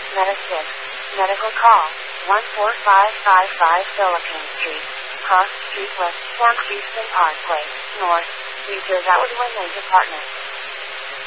Meta 6. Medical call. 14555 Philippine Street. Cross Street West, 1 Houston Parkway, North. Reserve Outward Way Department.